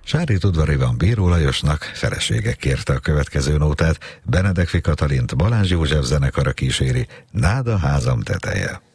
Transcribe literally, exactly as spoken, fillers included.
Sárítudvariban Bíró Lajosnak felesége kérte a következő nótát, Benedekfi Katalint Balázs József zenekara kíséri, Nád a házam teteje.